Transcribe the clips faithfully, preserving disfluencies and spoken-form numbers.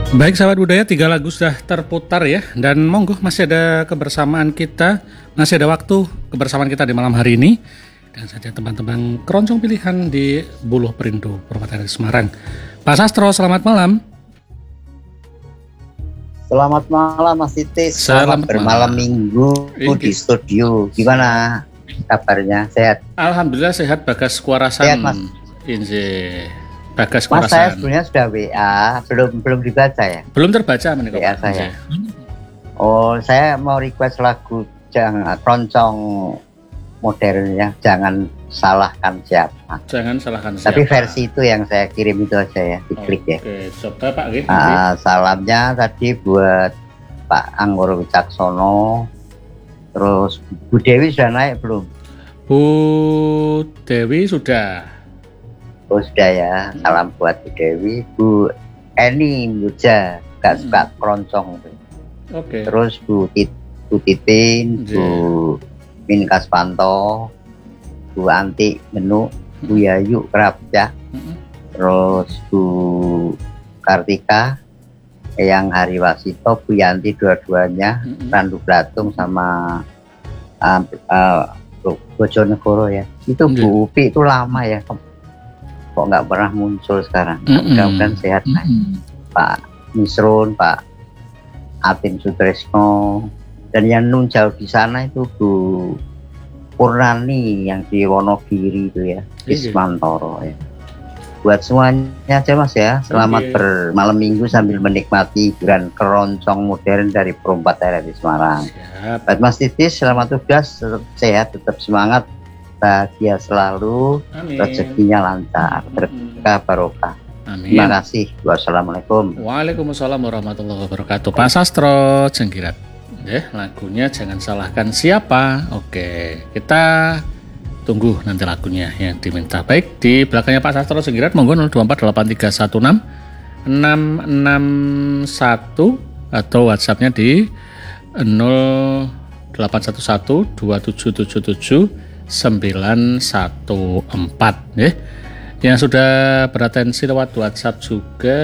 Baik sahabat budaya, tiga lagu sudah terputar ya. Dan monggo masih ada kebersamaan kita, masih ada waktu kebersamaan kita di malam hari ini. Dan saja teman-teman keroncong pilihan di Buluh Perindu, Purwakarta Semarang. Pak Sastro, selamat malam. Selamat malam Mas Titis. Selamat, Selamat bermalam minggu Ini. di studio. Gimana kabarnya? Sehat? Alhamdulillah sehat. Bagas Kuarasan. Sehat, Mas. Ini Bagas Mas, saya Kuarasan. sebenarnya sudah W A, belum belum dibaca ya. Belum terbaca menikah. W A saya. Oh, saya mau request lagu jangan keroncong modernnya, jangan salahkan siapa. Jangan salahkan siapa. Tapi versi itu yang saya kirim itu aja ya, diklik ya. Oke, coba Pak. Gitu. Ah, salamnya tadi buat Pak Anggoro Wicaksono. Terus Bu Dewi sudah naik belum? Bu Dewi sudah. Oh sudah ya, salam buat Bu Dewi. Bu Eni Muja, gak suka keroncong. Oke. Terus Bu, Tit, Bu Titin, Bu Min Kaspanto, Bu Anti Menu, Bu Yayu Kerap ya. Terus Bu Kartika, Eyang Hariwasito, Bu Yanti dua-duanya, Randu Blatung sama uh, uh, Bojonegoro ya. Itu Bu Upi itu lama ya. Kok nggak pernah muncul sekarang. Mudah-mudahan sehat. Mm-hmm. Pak Misrun, Pak Atin Sutresno, dan yang nun jauh di sana itu Bu Purnani yang di Wonogiri itu ya, Ismantoro ya. Buat semuanya aja Mas ya. Selamat okay. bermalam minggu sambil menikmati hiburan keroncong modern dari Perumpat R R I Semarang. Siap. Buat Mas Titis, selamat tugas, tetap sehat, tetap semangat. Bahagia selalu, amin. Rezekinya lancar, berkah barokah. Amin. Terima kasih. Wassalamualaikum. Waalaikumsalam warahmatullahi wabarakatuh. Pak Sastro Jenggirat. Ya, lagunya jangan salahkan siapa. Oke, kita tunggu nanti lagunya yang diminta. Baik, di belakangnya Pak Sastro Jenggirat monggo nol dua empat delapan tiga satu enam enam enam satu atau WhatsApp-nya di nol delapan satu satu dua tujuh tujuh tujuh sembilan satu empat ya. Yang sudah beratensi lewat WhatsApp juga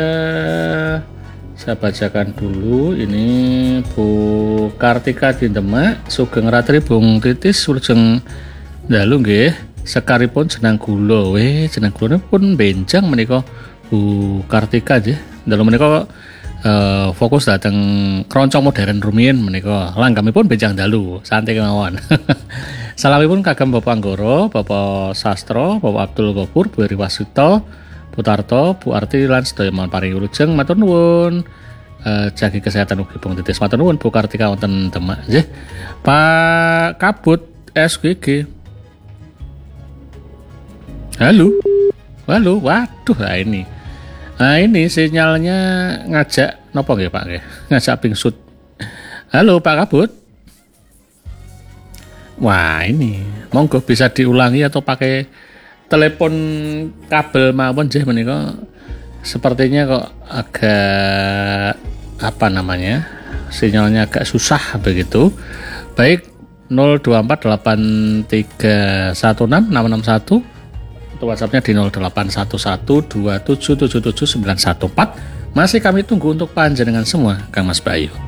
saya bacakan dulu. Ini Bu Kartika di Demak, Sugeng Ratri Bung Titis Surjeng dalu nggih sekaripun jenang gula weh jenang gulane pun benjang menika Bu Kartika nggih. Dalu menika uh, fokus dateng keroncong modern rumiyin menika langgamipun benjang dalu santai kemawon. Salamipun kagem Bapak Anggoro, Bapak Sastro, Bapak Abdul Gopur, Bu Eri Wasito, Bu Tarto, Bu Arti lan sedaya mohon paring wilujeng matur nuwun. Uh, jagi kesehatan ugi Bung Titis matur nuwun Bu Kartika wonten Demak nggih. Pak Kabut S G G. Halo. Halo, waduh nah ini. Nah ini sinyalnya ngajak nopo nggih Pak nggih? Ngajak pingsut. Halo Pak Kabut. Wah ini monggo bisa diulangi atau pakai telepon kabel mawon nggih menika sepertinya kok agak apa namanya sinyalnya agak susah begitu. Baik nol dua empat delapan tiga satu enam enam enam satu atau WhatsApp-nya di nol delapan satu satu dua tujuh tujuh tujuh sembilan satu empat. Masih kami tunggu untuk panjenengan semua Kang Mas Bayu.